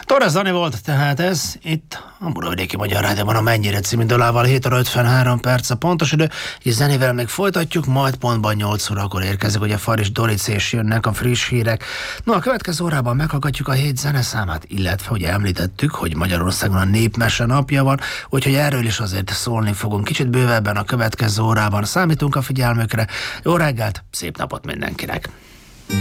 Torres Dani volt tehát ez, itt a Budavidéki Magyar Rádióban a Mennyire című dalával 7 óra 53 perc a pontos idő, és zenével még folytatjuk, majd pontban 8 órakor érkezik, ugye Faris Doric és jönnek a friss hírek. No, a következő órában meghallgatjuk a hét zeneszámát, illetve ugye említettük, hogy Magyarországon a Népmese napja van, úgyhogy erről is azért szólni fogunk kicsit bővebben a következő órában. Számítunk a figyelmükre, jó reggelt, szép napot mindenkinek!